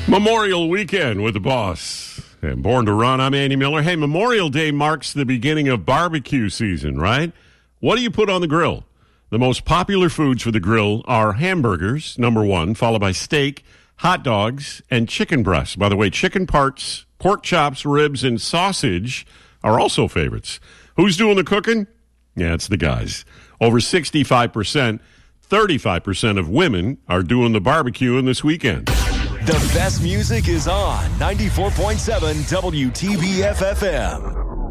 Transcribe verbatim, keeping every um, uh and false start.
Memorial Weekend with the boss. And Born to Run, I'm Andy Miller. Hey, Memorial Day marks the beginning of barbecue season, right? What do you put on the grill? The most popular foods for the grill are hamburgers, number one, followed by steak, hot dogs, and chicken breasts. By the way, chicken parts, pork chops, ribs, and sausage are also favorites. Who's doing the cooking? Yeah, it's the guys. Over sixty-five percent, thirty-five percent of women are doing the barbecuing this weekend. The best music is on ninety-four point seven W T B F F M.